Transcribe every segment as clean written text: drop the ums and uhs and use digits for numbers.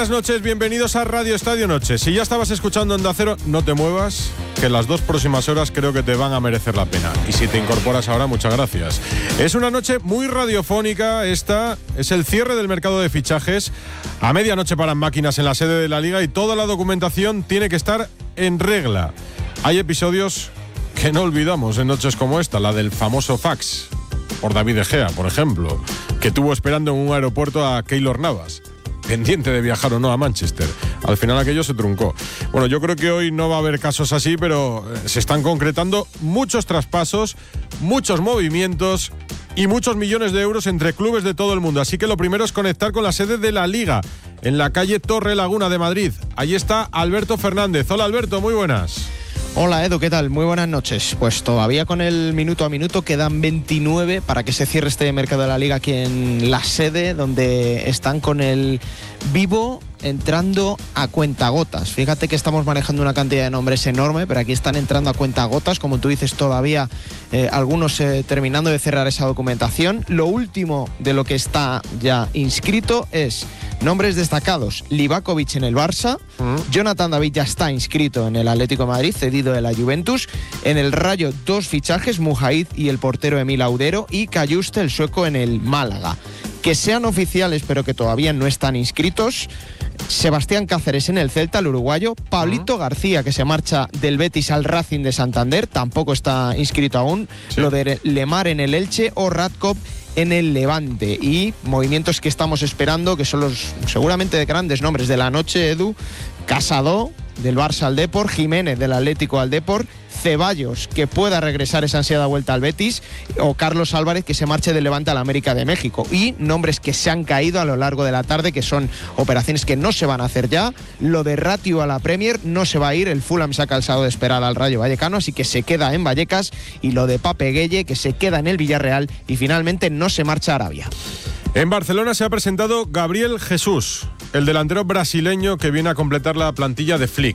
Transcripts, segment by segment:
buenas noches, bienvenidos a Radio Estadio Noche. Si ya estabas escuchando Onda Cero, no te muevas, que las 2 próximas horas creo que te van a merecer la pena. Y si te incorporas ahora, muchas gracias. Es una noche muy radiofónica, esta es el cierre del mercado de fichajes. A medianoche paran máquinas en la sede de la Liga y toda la documentación tiene que estar en regla. Hay episodios que no olvidamos en noches como esta, la del famoso fax por David De Gea, por ejemplo, que tuvo esperando en un aeropuerto a Keylor Navas, pendiente de viajar o no a Manchester. Al final aquello se truncó. Bueno, yo creo que hoy no va a haber casos así, pero se están concretando muchos traspasos, muchos movimientos y muchos millones de euros entre clubes de todo el mundo. Así que lo primero es conectar con la sede de la Liga, en la calle Torre Laguna de Madrid. Allí está Alberto Fernández. Hola Alberto, muy buenas. Hola Edu, ¿qué tal? Muy buenas noches. Pues todavía con el minuto a minuto quedan 29 para que se cierre este mercado de la Liga aquí en la sede, donde están con el vivo entrando a cuentagotas. Fíjate que estamos manejando una cantidad de nombres enorme, pero aquí están entrando a cuentagotas, como tú dices, todavía algunos terminando de cerrar esa documentación. Lo último de lo que está ya inscrito es nombres destacados: Livakovic en el Barça, Jonathan David ya está inscrito en el Atlético de Madrid, cedido de la Juventus. En el Rayo 2 fichajes, Mujaid y el portero Emil Audero, y Cayuste, el sueco, en el Málaga. Que sean oficiales pero que todavía no están inscritos: Sebastián Cáceres en el Celta, el uruguayo; Pablito García, que se marcha del Betis al Racing de Santander, tampoco está inscrito aún; lo de Lemar en el Elche o Radkov en el Levante. Y movimientos que estamos esperando, que son los seguramente de grandes nombres de la noche, Edu: Casado del Barça al Depor, Jiménez del Atlético al Depor, Ceballos, que pueda regresar esa ansiada vuelta al Betis, o Carlos Álvarez, que se marche del Levante al América de México. Y nombres que se han caído a lo largo de la tarde, que son operaciones que no se van a hacer ya. Lo de Ratio a la Premier no se va a ir, el Fulham se ha cansado de esperar al Rayo Vallecano, así que se queda en Vallecas. Y lo de Pape Gueye, que se queda en el Villarreal y finalmente no se marcha a Arabia. En Barcelona se ha presentado Gabriel Jesús, el delantero brasileño que viene a completar la plantilla de Flick.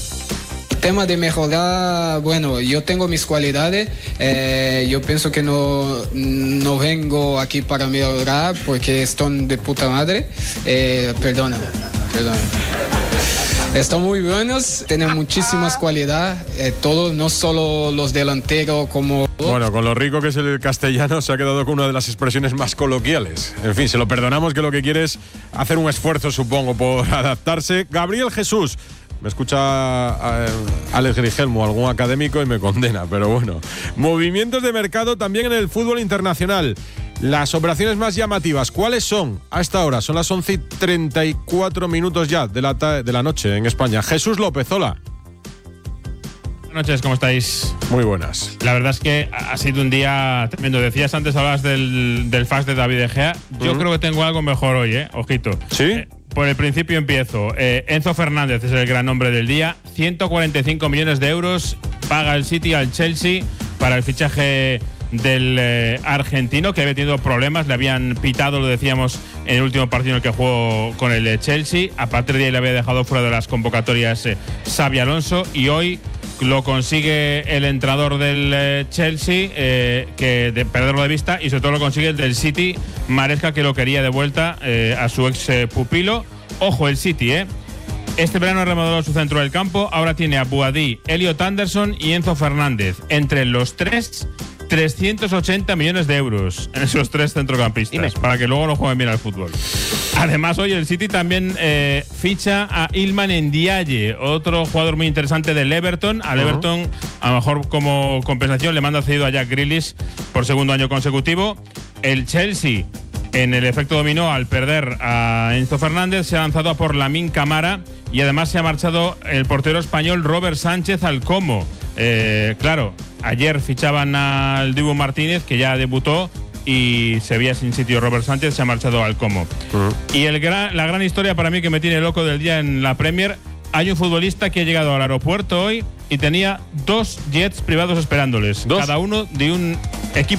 Tema de mejorar, bueno, yo tengo mis cualidades, yo pienso que no vengo aquí para mejorar porque están de puta madre, perdona. Están muy buenos, tienen muchísimas cualidades, todos, no solo los delanteros como... Bueno, con lo rico que es el castellano se ha quedado con una de las expresiones más coloquiales. En fin, se lo perdonamos, que lo que quiere es hacer un esfuerzo, supongo, por adaptarse. Gabriel Jesús. Me escucha Alex Grigelmo, algún académico, y me condena, pero bueno. Movimientos de mercado también en el fútbol internacional. Las operaciones más llamativas, ¿cuáles son? A esta hora, son las 11:34 ya de la noche en España. Jesús López, hola. Buenas noches, ¿cómo estáis? Muy buenas. La verdad es que ha sido un día tremendo. Decías antes, hablabas del fax de David De Gea. Yo creo que tengo algo mejor hoy, ojito. ¿Sí? Por el principio empiezo. Enzo Fernández es el gran nombre del día. 145 millones de euros paga el City al Chelsea para el fichaje del argentino, que había tenido problemas. Le habían pitado, lo decíamos, en el último partido en el que jugó con el Chelsea. A partir de ahí le había dejado fuera de las convocatorias Xabi Alonso, y hoy lo consigue el entrenador del Chelsea, que de perderlo de vista, y sobre todo lo consigue el del City, Maresca, que lo quería de vuelta a su ex pupilo. Ojo, el City, este verano ha remodelado su centro del campo. Ahora tiene a Boadí, Elliot Anderson y Enzo Fernández. Entre los tres, 380 millones de euros en esos tres centrocampistas. Para que luego no jueguen bien al fútbol. Además, hoy el City también ficha a Iliman Ndiaye, otro jugador muy interesante del Everton. Al Everton, a lo mejor como compensación, le manda cedido a Jack Grealish por segundo año consecutivo. El Chelsea, en el efecto dominó, al perder a Enzo Fernández, se ha lanzado a por Lamine Camara, y además se ha marchado el portero español Robert Sánchez al Como. Claro, ayer fichaban al Dibu Martínez, que ya debutó, y se veía sin sitio Robert Sánchez, se ha marchado al Como. Y la gran historia para mí, que me tiene loco del día en la Premier: hay un futbolista que ha llegado al aeropuerto hoy y tenía 2 jets privados esperándoles, cada uno de un equipo